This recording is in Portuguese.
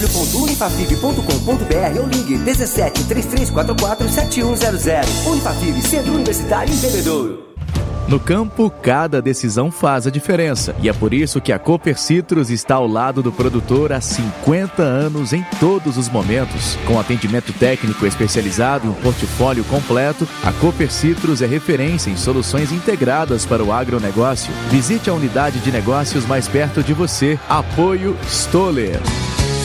www.unifafib.com.br ou ligue 17 3344 7100. Unifafib, Centro Universitário em Bebedouro. No campo, cada decisão faz a diferença. E é por isso que a Cooper Citrus está ao lado do produtor há 50 anos em todos os momentos. Com atendimento técnico especializado e um portfólio completo, a Cooper Citrus é referência em soluções integradas para o agronegócio. Visite a unidade de negócios mais perto de você. Apoio Stoller.